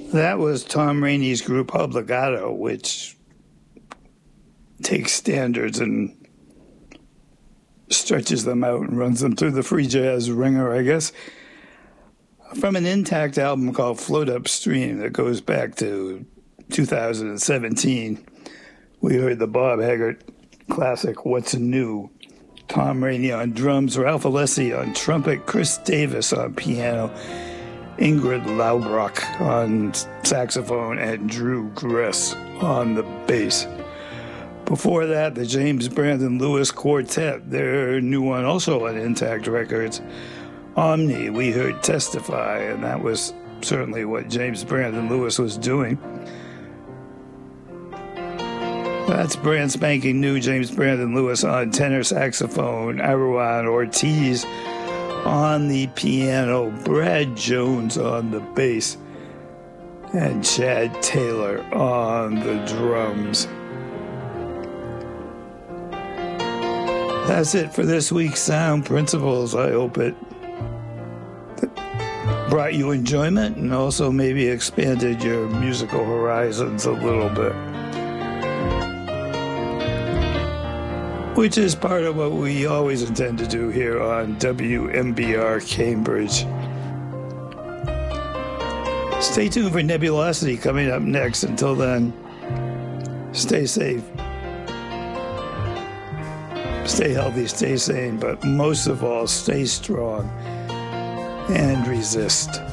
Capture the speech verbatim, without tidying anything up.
That was Tom Rainey's group Obligato, which takes standards and stretches them out and runs them through the free jazz ringer, I guess, from an Intact album called Float Upstream that goes back to two thousand seventeen. We heard the Bob Haggart classic, What's New? Tom Rainey on drums, Ralph Alessi on trumpet, Chris Davis on piano, Ingrid Laubrock on saxophone, and Drew Gress on the bass. Before that, the James Brandon Lewis Quartet, their new one also on Intact Records. Omni, we heard Testify, and that was certainly what James Brandon Lewis was doing. That's brand spanking new James Brandon Lewis on tenor saxophone, Arwan Ortiz on the piano, Brad Jones on the bass, and Chad Taylor on the drums. That's it for this week's Sound Principles. I hope it brought you enjoyment and also maybe expanded your musical horizons a little bit, which is part of what we always intend to do here on W M B R Cambridge. Stay tuned for Nebulosity coming up next. Until then, stay safe, stay healthy, stay sane, but most of all, stay strong and resist.